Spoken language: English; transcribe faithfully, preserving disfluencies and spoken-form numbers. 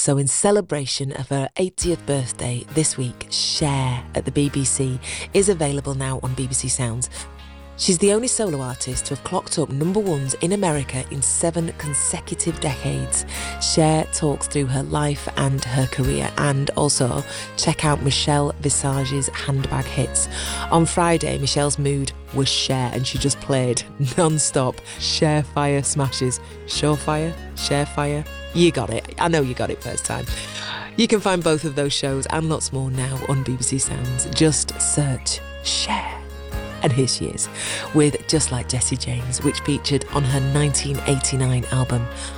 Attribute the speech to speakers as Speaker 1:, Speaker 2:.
Speaker 1: So in celebration of her eightieth birthday this week, Cher at the B B C is available now on B B C Sounds. She's the only solo artist to have clocked up number ones in America in seven consecutive decades. Cher talks through her life and her career, and also check out Michelle Visage's Handbag Hits. On Friday, Michelle's mood was Cher, and she just played non-stop Cher Fire smashes. Surefire? Cher Fire? You got it. I know you got it first time. You can find both of those shows and lots more now on B B C Sounds. Just search Cher. And here she is with Just Like Jessie James, which featured on her nineteen eighty-nine album